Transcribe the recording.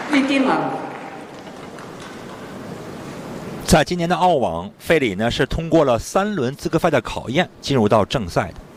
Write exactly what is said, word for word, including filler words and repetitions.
一定啊。 在今年的澳网，费里呢是通过了三轮资格赛的考验，进入到正赛的。